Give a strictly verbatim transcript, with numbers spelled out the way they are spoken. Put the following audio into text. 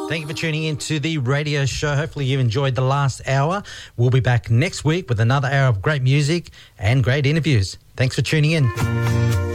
Thank you for tuning in to the radio show. Hopefully you enjoyed the last hour. We'll be back next week with another hour of great music and great interviews. Thanks for tuning in.